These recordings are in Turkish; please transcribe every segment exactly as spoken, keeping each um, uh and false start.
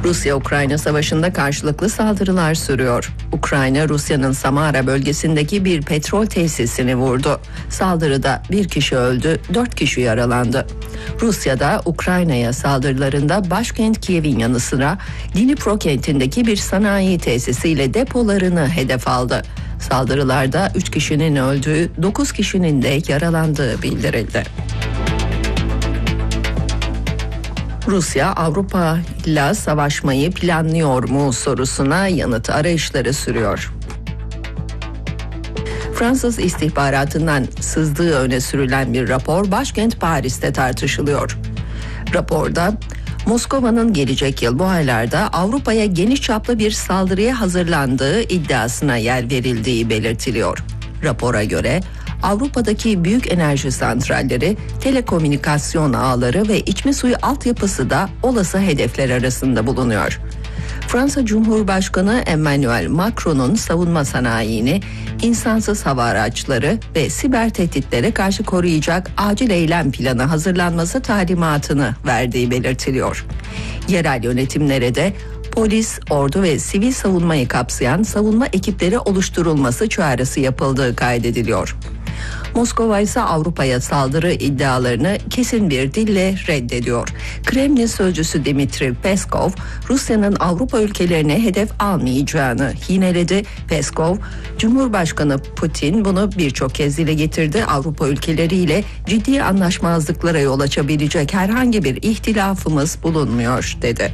Rusya-Ukrayna savaşında karşılıklı saldırılar sürüyor. Ukrayna, Rusya'nın Samara bölgesindeki bir petrol tesisini vurdu. Saldırıda bir kişi öldü, dört kişi yaralandı. Rusya'da Ukrayna'ya saldırılarında başkent Kiev'in yanı sıra Dnipro kentindeki bir sanayi tesisiyle depolarını hedef aldı. Saldırılarda üç kişinin öldüğü, dokuz kişinin de yaralandığı bildirildi. Rusya, Avrupa ile savaşmayı planlıyor mu sorusuna yanıt arayışları sürüyor. Fransız istihbaratından sızdığı öne sürülen bir rapor başkent Paris'te tartışılıyor. Raporda Moskova'nın gelecek yıl bu aylarda Avrupa'ya geniş çaplı bir saldırıya hazırlandığı iddiasına yer verildiği belirtiliyor. Rapora göre Avrupa'daki büyük enerji santralleri, telekomünikasyon ağları ve içme suyu altyapısı da olası hedefler arasında bulunuyor. Fransa Cumhurbaşkanı Emmanuel Macron'un savunma sanayini, insansız hava araçları ve siber tehditlere karşı koruyacak acil eylem planı hazırlanması talimatını verdiği belirtiliyor. Yerel yönetimlere de polis, ordu ve sivil savunmayı kapsayan savunma ekipleri oluşturulması çağrısı yapıldığı kaydediliyor. Moskova ise Avrupa'ya saldırı iddialarını kesin bir dille reddediyor. Kremlin sözcüsü Dmitri Peskov, Rusya'nın Avrupa ülkelerine hedef almayacağını yineledi. Peskov, Cumhurbaşkanı Putin bunu birçok kez dile getirdi. Avrupa ülkeleriyle ciddi anlaşmazlıklara yol açabilecek herhangi bir ihtilafımız bulunmuyor, dedi.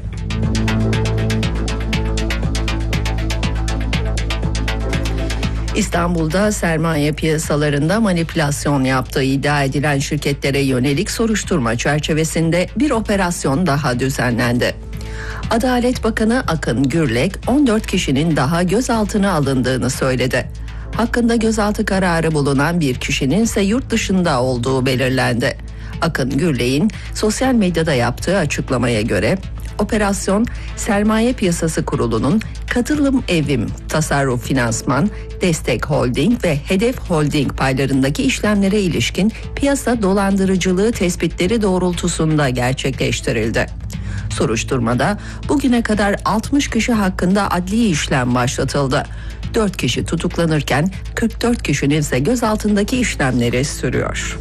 İstanbul'da sermaye piyasalarında manipülasyon yaptığı iddia edilen şirketlere yönelik soruşturma çerçevesinde bir operasyon daha düzenlendi. Adalet Bakanı Akın Gürlek on dört kişinin daha gözaltına alındığını söyledi. Hakkında gözaltı kararı bulunan bir kişinin ise yurt dışında olduğu belirlendi. Akın Gürlek'in sosyal medyada yaptığı açıklamaya göre operasyon Sermaye Piyasası Kurulu'nun Katılım Evim, Tasarruf Finansman, Destek Holding ve Hedef Holding paylarındaki işlemlere ilişkin piyasa dolandırıcılığı tespitleri doğrultusunda gerçekleştirildi. Soruşturmada bugüne kadar altmış kişi hakkında adli işlem başlatıldı. dört kişi tutuklanırken kırk dört kişinin ise gözaltındaki işlemleri sürüyor.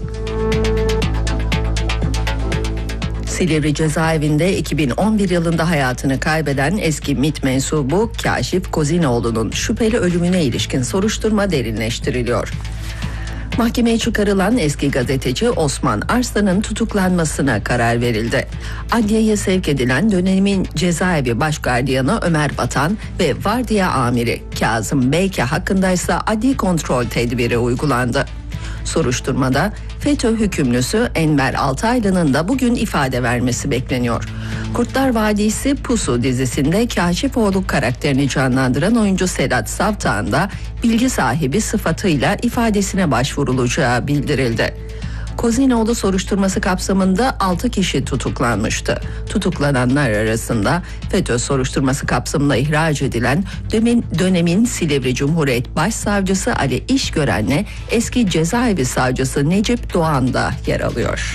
Silivri cezaevinde iki bin on bir yılında hayatını kaybeden eski MİT mensubu Kaşif Kozinoğlu'nun şüpheli ölümüne ilişkin soruşturma derinleştiriliyor. Mahkemeye çıkarılan eski gazeteci Osman Arslan'ın tutuklanmasına karar verildi. Adliyeye sevk edilen dönemin cezaevi başgardiyanı Ömer Batan ve vardiya amiri Kazım Beyke hakkındaysa adli kontrol tedbiri uygulandı. Soruşturmada FETÖ hükümlüsü Enver Altaylı'nın da bugün ifade vermesi bekleniyor. Kurtlar Vadisi Pusu dizisinde Kaşifoğlu karakterini canlandıran oyuncu Sedat Savtağ'ın da bilgi sahibi sıfatıyla ifadesine başvurulacağı bildirildi. Kozinoğlu soruşturması kapsamında altı kişi tutuklanmıştı. Tutuklananlar arasında FETÖ soruşturması kapsamında ihraç edilen dönemin, dönemin Silivri Cumhuriyet Başsavcısı Ali İşgören'le eski cezaevi savcısı Necip Doğan da yer alıyor.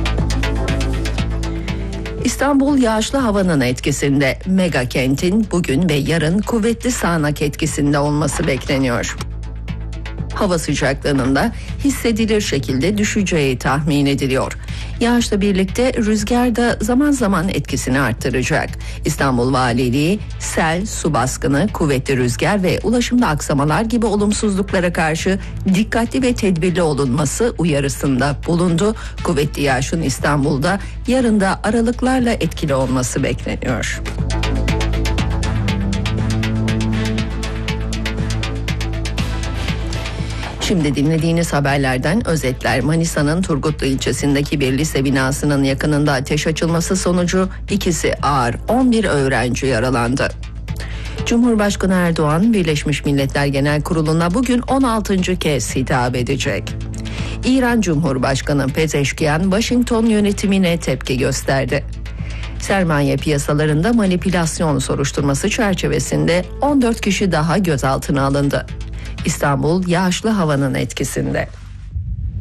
İstanbul yağışlı havanın etkisinde, mega kentin bugün ve yarın kuvvetli sağanak etkisinde olması bekleniyor. Hava sıcaklığının da hissedilir şekilde düşeceği tahmin ediliyor. Yağışla birlikte rüzgar da zaman zaman etkisini arttıracak. İstanbul Valiliği sel, su baskını, kuvvetli rüzgar ve ulaşımda aksamalar gibi olumsuzluklara karşı dikkatli ve tedbirli olunması uyarısında bulundu. Kuvvetli yağışın İstanbul'da yarın da aralıklarla etkili olması bekleniyor. Şimdi dinlediğiniz haberlerden özetler. Manisa'nın Turgutlu ilçesindeki bir lise binasının yakınında ateş açılması sonucu ikisi ağır on bir öğrenci yaralandı. Cumhurbaşkanı Erdoğan, Birleşmiş Milletler Genel Kurulu'na bugün on altıncı kez hitap edecek. İran Cumhurbaşkanı Pezeşkiyan, Washington yönetimine tepki gösterdi. Sermaye piyasalarında manipülasyon soruşturması çerçevesinde on dört kişi daha gözaltına alındı. İstanbul yağışlı havanın etkisinde.